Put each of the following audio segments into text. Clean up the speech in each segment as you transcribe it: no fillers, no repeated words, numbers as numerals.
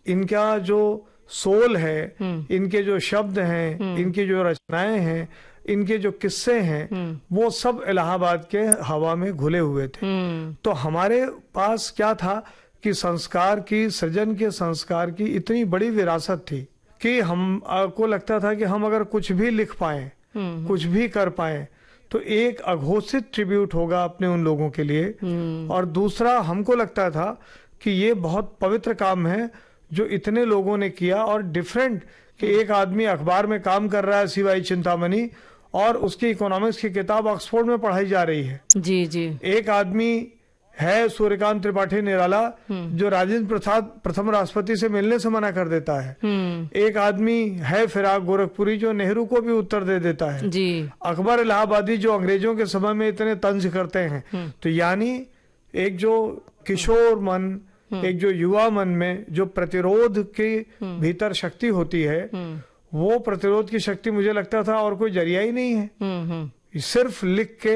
इनका जो सोल है, इनके जो शब्द हैं, इनकी जो रचनाएं हैं, इनके जो किस्से हैं, वो सब इलाहाबाद के हवा में घुले हुए थे। तो हमारे पास क्या था कि संस्कार की, सृजन के संस्कार की इतनी बड़ी विरासत थी कि हम को लगता था कि हम अगर कुछ भी लिख पाए, कुछ भी कर पाए, तो एक अघोषित ट्रिब्यूट होगा अपने उन लोगों के लिए। और दूसरा, हमको लगता था कि ये बहुत पवित्र काम है जो इतने लोगों ने किया, और डिफरेंट कि एक आदमी अखबार में काम कर रहा है सिवाय चिंतामणि, और उसकी इकोनॉमिक्स की किताब ऑक्सफोर्ड में पढ़ाई जा रही है। जी जी। एक आदमी है सूर्यकांत त्रिपाठी निराला जो राजेंद्र प्रसाद प्रथम राष्ट्रपति से मिलने से मना कर देता है। एक आदमी है फिराक गोरखपुरी जो नेहरू को भी उत्तर दे देता है जी। अकबर इलाहाबादी जो अंग्रेजों के समय में इतने तंज करते हैं। तो यानी एक जो किशोर मन, एक जो युवा मन में जो प्रतिरोध के भीतर शक्ति होती है, वो प्रतिरोध की शक्ति मुझे लगता था और कोई जरिया ही नहीं है। सिर्फ लिख के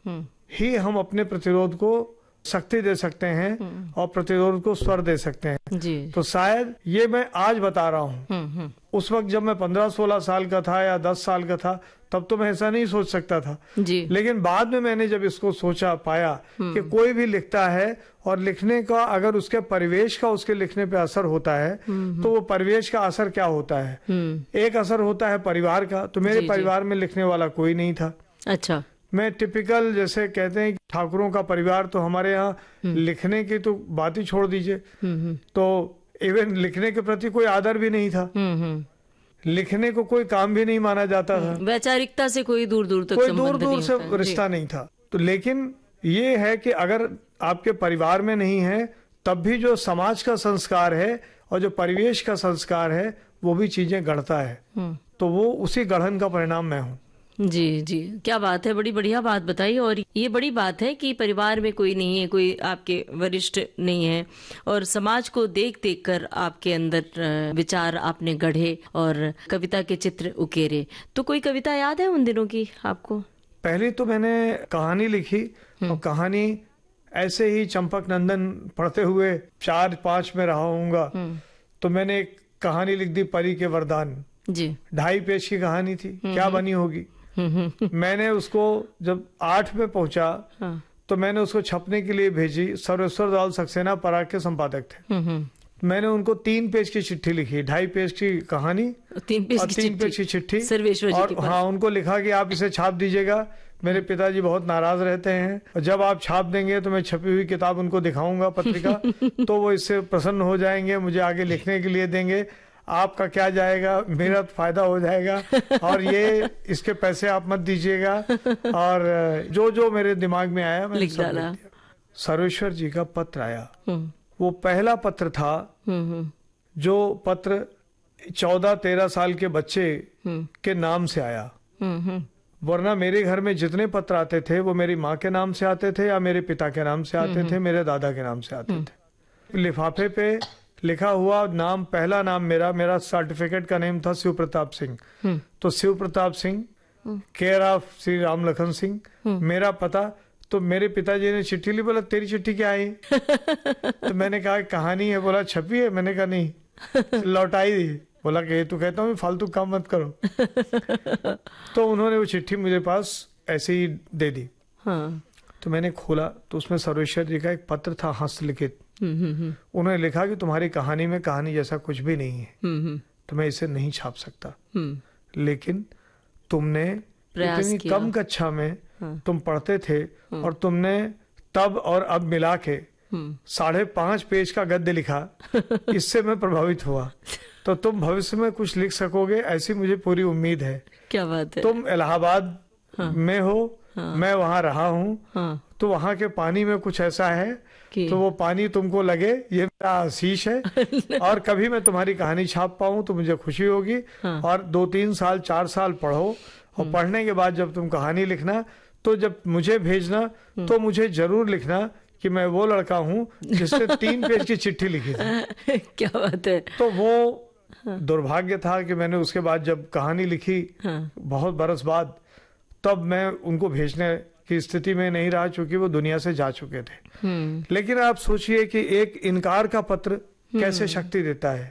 ही हम अपने प्रतिरोध को शक्ति दे सकते हैं और प्रतिरोध को स्वर दे सकते हैं जी। तो शायद ये मैं आज बता रहा हूँ, उस वक्त जब मैं 15-16 साल का था या 10 साल का था, तब तो मैं ऐसा नहीं सोच सकता था जी। लेकिन बाद में मैंने जब इसको सोचा, पाया कि कोई भी लिखता है और लिखने का अगर उसके परिवेश का उसके लिखने पे असर होता है तो वो परिवेश का असर क्या होता है। एक असर होता है परिवार का, तो मेरे परिवार में लिखने वाला कोई नहीं था। अच्छा। मैं टिपिकल, जैसे कहते हैं ठाकुरों का परिवार, तो हमारे यहाँ लिखने की तो बात ही छोड़ दीजिए, तो इवन लिखने के प्रति कोई आदर भी नहीं था। लिखने को कोई काम भी नहीं माना जाता था। वैचारिकता से कोई दूर दूर तक कोई दूर दूर से रिश्ता नहीं था। तो लेकिन ये है कि अगर आपके परिवार में नहीं है, तब भी जो समाज का संस्कार है और जो परिवेश का संस्कार है, वो भी चीजें गढ़ता है। तो वो उसी गढ़न का परिणाम मैं हूँ। जी जी, क्या बात है, बड़ी बढ़िया बात बताई। और ये बड़ी बात है कि परिवार में कोई नहीं है, कोई आपके वरिष्ठ नहीं है, और समाज को देख देख कर आपके अंदर विचार आपने गढ़े और कविता के चित्र उकेरे। तो कोई कविता याद है उन दिनों की आपको? पहले तो मैंने कहानी लिखी, और कहानी ऐसे ही चंपक नंदन पढ़ते हुए 4-5 में रहा हूँगा। तो मैंने एक कहानी लिख दी, परी के वरदान जी। 2.5 पेज की कहानी थी, क्या बनी होगी। मैंने उसको जब 8 में पहुंचा तो मैंने उसको छपने के लिए भेजी। सर्वेश्वर दयाल सक्सेना पराग के संपादक थे। मैंने उनको 3 पेज की चिट्ठी लिखी, 2.5 पेज की कहानी, 3 पेज की चिट्ठी, सर्वेश्वर जी और हाँ, उनको लिखा कि आप इसे छाप दीजिएगा। मेरे पिताजी बहुत नाराज रहते हैं, और जब आप छाप देंगे तो मैं छपी हुई किताब उनको दिखाऊंगा, पत्रिका, तो वो इससे प्रसन्न हो जाएंगे, मुझे आगे लिखने के लिए देंगे। आपका क्या जाएगा, मेरा फायदा हो जाएगा, और ये इसके पैसे आप मत दीजिएगा। और जो जो मेरे दिमाग में आया मैंने सब लिख दिया। सर्वेश्वर जी का पत्र आया, वो पहला पत्र था जो पत्र 14-13 साल के बच्चे के नाम से आया। वरना मेरे घर में जितने पत्र आते थे वो मेरी माँ के नाम से आते थे, या मेरे पिता के नाम से आते थे, मेरे दादा के नाम से आते थे। लिफाफे पे लिखा हुआ नाम, पहला नाम मेरा सर्टिफिकेट का नेम था शिव प्रताप सिंह। तो शिव प्रताप सिंह, केयर ऑफ श्री राम लखन सिंह, मेरा पता। तो मेरे पिताजी ने चिट्ठी ली, बोला तेरी चिट्ठी क्या आई? तो मैंने कहा कहानी है। बोला छपी है? मैंने कहा नहीं, लौटाई दी। बोला कि तू कहता हूँ फालतू काम मत करो। तो उन्होंने वो चिट्ठी मुझे पास ऐसे ही दे दी। तो मैंने खोला तो उसमें सर्वेश्वर जी का एक पत्र था, हस्तलिखित। उन्होंने लिखा कि तुम्हारी कहानी में कहानी जैसा कुछ भी नहीं है, तो मैं इसे नहीं छाप सकता, लेकिन तुमने इतनी कम कक्षा में तुम पढ़ते थे, और तुमने तब और अब मिला के 5.5 पेज का गद्य लिखा, इससे मैं प्रभावित हुआ। तो तुम भविष्य में कुछ लिख सकोगे, ऐसी मुझे पूरी उम्मीद है। क्या बात है। तुम इलाहाबाद में हो, मैं वहाँ रहा हूँ, तो वहाँ के पानी में कुछ ऐसा है तो वो पानी तुमको लगे, ये मेरा आशीष है। और कभी मैं तुम्हारी कहानी छाप पाऊँ तो मुझे खुशी होगी। और 2-3 साल 4 साल पढ़ो, और पढ़ने के बाद जब तुम कहानी लिखना, तो जब मुझे भेजना तो मुझे जरूर लिखना कि मैं वो लड़का हूँ जिसने 3 पेज की चिट्ठी लिखी थी। क्या बात है। तो वो दुर्भाग्य था कि मैंने उसके बाद जब कहानी लिखी बहुत बरस बाद, तब मैं उनको भेजने की स्थिति में नहीं रहा, चूंकि वो दुनिया से जा चुके थे। लेकिन आप सोचिए कि एक इनकार का पत्र कैसे शक्ति देता है।